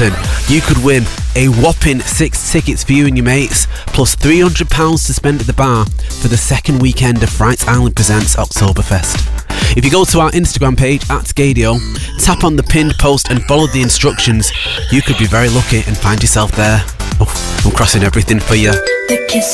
Luton, you could win a whopping 6 tickets for you and your mates, plus £300 to spend at the bar for the second weekend of Frights Island Presents Oktoberfest. If you go to our Instagram page @Gadio, tap on the pinned post and follow the instructions, you could be very lucky and find yourself there. Oh, I'm crossing everything for you.